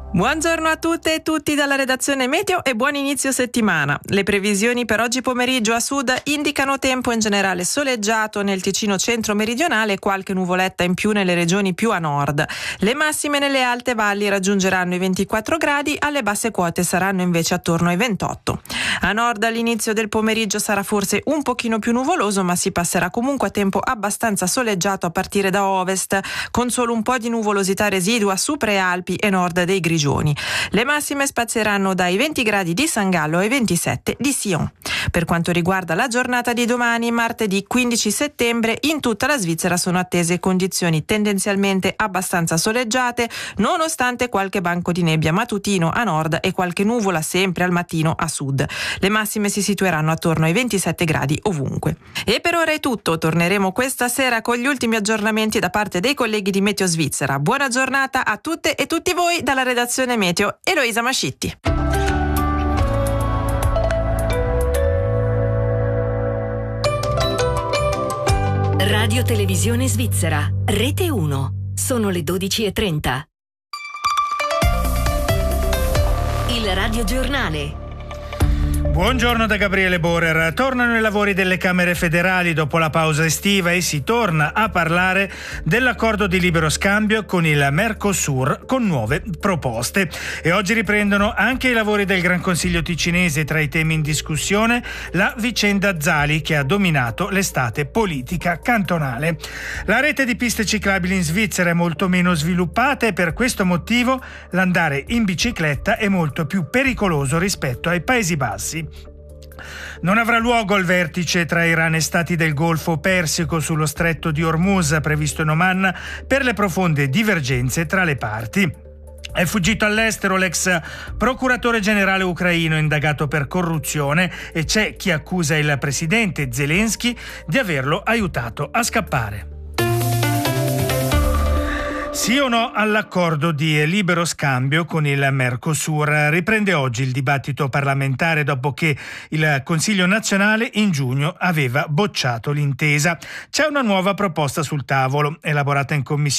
Buongiorno a tutte e tutti dalla redazione Meteo e buon inizio settimana. Le previsioni per oggi pomeriggio a sud indicano tempo in generale soleggiato nel Ticino centro-meridionale e qualche nuvoletta in più nelle regioni più a nord. Le massime nelle alte valli raggiungeranno i 24 gradi, alle basse quote saranno invece attorno ai 28. A nord all'inizio del pomeriggio sarà forse un pochino più nuvoloso, ma si passerà comunque a tempo abbastanza soleggiato a partire da ovest, con solo un po' di nuvolosità residua su prealpi e nord dei Grigioni. Le massime spazieranno dai 20 gradi di San Gallo ai 27 di Sion. Per quanto riguarda la giornata di domani, martedì 15 settembre, in tutta la Svizzera sono attese condizioni tendenzialmente abbastanza soleggiate, nonostante qualche banco di nebbia mattutino a nord e qualche nuvola sempre al mattino a sud. Le massime si situeranno attorno ai 27 gradi ovunque. E per ora è tutto, torneremo questa sera con gli ultimi aggiornamenti da parte dei colleghi di Meteo Svizzera. Buona giornata a tutte e tutti voi dalla redazione Meteo, Eloisa Mascitti. Radio Televisione Svizzera, Rete 1. Sono le 12:30. Il Radio Giornale. Buongiorno da Gabriele Borer. Tornano i lavori delle Camere federali dopo la pausa estiva e si torna a parlare dell'accordo di libero scambio con il Mercosur con nuove proposte. E oggi riprendono anche i lavori del Gran Consiglio ticinese. Tra i temi in discussione la vicenda Zali, che ha dominato l'estate politica cantonale. La rete di piste ciclabili in Svizzera è molto meno sviluppata e per questo motivo l'andare in bicicletta è molto più pericoloso rispetto ai Paesi Bassi. Non avrà luogo il vertice tra Iran e Stati del Golfo Persico sullo stretto di Hormuz previsto in Oman per le profonde divergenze tra le parti. È fuggito all'estero l'ex procuratore generale ucraino indagato per corruzione e c'è chi accusa il presidente Zelensky di averlo aiutato a scappare. Sì o no all'accordo di libero scambio con il Mercosur? Riprende oggi il dibattito parlamentare dopo che il Consiglio nazionale in giugno aveva bocciato l'intesa. C'è una nuova proposta sul tavolo, elaborata in commissione